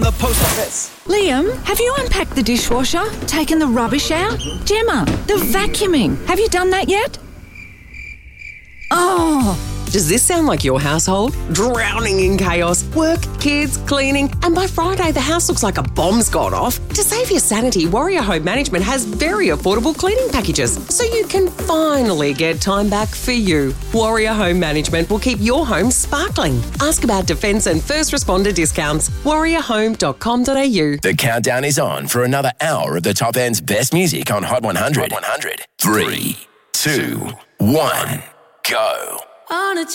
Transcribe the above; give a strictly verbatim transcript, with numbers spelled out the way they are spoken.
the post office. Liam, have you unpacked the dishwasher? Taken the rubbish out? Gemma, the vacuuming. Have you done that yet? Oh... Does this sound like your household? Drowning in chaos, work, kids, cleaning, and by Friday the house looks like a bomb's gone off? To save your sanity, Warrior Home Management has very affordable cleaning packages, so you can finally get time back for you. Warrior Home Management will keep your home sparkling. Ask about defence and first responder discounts. warrior home dot com dot a u. The countdown is on for another hour of the top end's best music on Hot one hundred. Hot one hundred. Three, two, one, go. On a